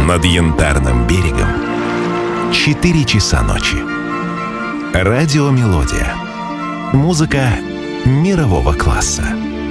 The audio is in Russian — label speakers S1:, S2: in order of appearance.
S1: Над Янтарным берегом 4 часа ночи. Радиомелодия. Музыка мирового класса.